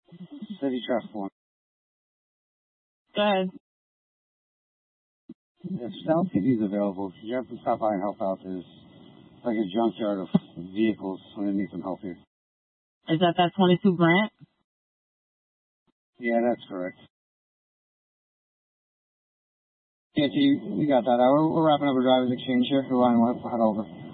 City traffic one. Go ahead. If South TV's available, you have to stop by and help out. There's like a junkyard of vehicles. I'm gonna need some help here. Is that 22 Grant? Yeah, that's correct. Yeah, T, we got that. We're wrapping up a driver's exchange here. We'll head over.